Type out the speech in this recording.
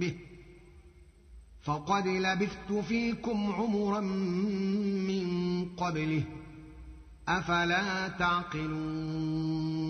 به فقد لبثت فيكم عمرا من قبله أفلا تعقلون